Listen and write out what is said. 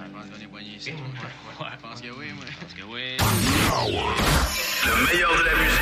Je pense qu'on est poigné ici. Ouais, je pense que oui, moi. Je pense que oui. Le meilleur de la musique.